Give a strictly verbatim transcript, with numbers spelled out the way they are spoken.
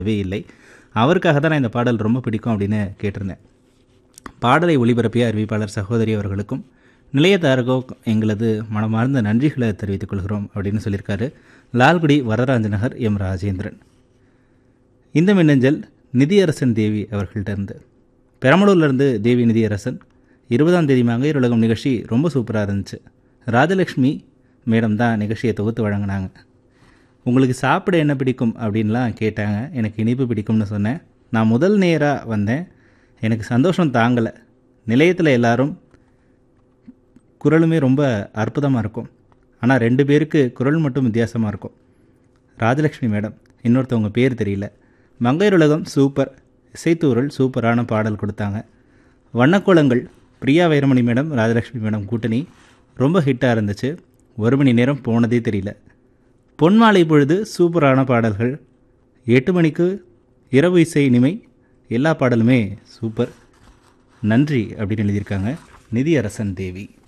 இல்லை. அவருக்காக தான் நான் இந்த பாடல் ரொம்ப பிடிக்கும் அப்படின்னு கேட்டிருந்தேன். பாடலை ஒளிபரப்பிய அறிவிப்பாளர் சகோதரி அவர்களுக்கும் நிலையத்தாருக்கோ எங்களது மனமார்ந்த நன்றிகளை தெரிவித்துக் கொள்கிறோம் அப்படின்னு சொல்லியிருக்காரு லால்குடி வரதராஜ நகர் எம் ராஜேந்திரன். இந்த மின்னஞ்சல் நிதியரசன் தேவி அவர்கள்ட்ட இருந்து. பெரம்பலூர்லேருந்து தேவி நிதியரசன், இருபதாம் தேதி மங்கையர் உலகம் நிகழ்ச்சி ரொம்ப சூப்பராக இருந்துச்சு. ராஜலக்ஷ்மி மேடம் தான் நிகழ்ச்சியை தொகுத்து வழங்கினாங்க. உங்களுக்கு சாப்பிட என்ன பிடிக்கும் அப்படின்லாம் கேட்டாங்க. எனக்கு இனிப்பு பிடிக்கும்னு சொன்னேன். நான் முதல் நேராக வந்தேன், எனக்கு சந்தோஷம் தாங்கலை. நிலையத்தில் எல்லாரும் குரலுமே ரொம்ப அற்புதமாக இருக்கும், ஆனால் ரெண்டு பேருக்கு குரல் மட்டும் வித்தியாசமாக இருக்கும். ராஜலக்ஷ்மி மேடம், இன்னொருத்தவங்க பேர் தெரியல. மங்கையர் உலகம் சூப்பர், இசைத்தூரல் சூப்பரான பாடல் கொடுத்தாங்க. வண்ணக்கோலங்கள் பிரியா வைரமணி மேடம் ராஜலக்ஷ்மி மேடம் கூட்டணி ரொம்ப ஹிட்டாக இருந்துச்சு. ஒரு மணி நேரம் போனதே தெரியல. பொன்மாலை பொழுது சூப்பரான பாடல்கள். எட்டு மணிக்கு இரவு இசை இனிமை, எல்லா பாடலுமே சூப்பர், நன்றி அப்படின்னு எழுதியிருக்காங்க நிதியரசன் தேவி.